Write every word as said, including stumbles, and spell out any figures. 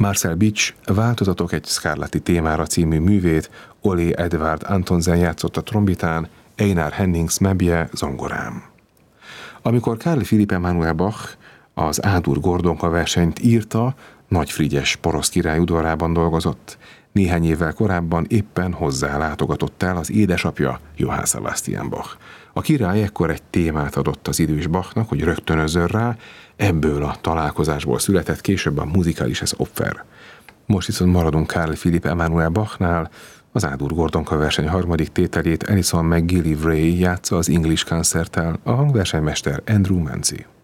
Marcel Beach Változatok egy Scarlatti témára című művét Ole Edvard Antonsen játszotta trombitán, Einar Hennings Mebje zongorán. Amikor Carl Philipp Emanuel Bach az A-dur Gordonka versenyt írta, Nagy Frigyes porosz király udvarában dolgozott. Néhány évvel korábban éppen hozzá látogatott el az édesapja, Johann Sebastian Bach. A király ekkor egy témát adott az idős Bachnak, hogy rögtönözzön rá, ebből a találkozásból született később a Musikalisches Opfer. Most viszont maradunk Carl Philipp Emanuel Bachnál, az A-dur Gordonka verseny harmadik tételét Alison McGillivray játsza az English Concerttel, a hangversenymester Andrew Manzi.